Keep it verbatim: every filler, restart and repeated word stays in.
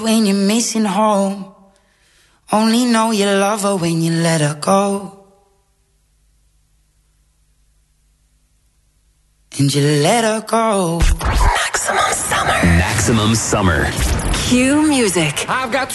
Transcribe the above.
when you're missing home. Only know you love her when you let her go. And you let her go. Maximum Summer. Maximum Summer. Cue music. I've got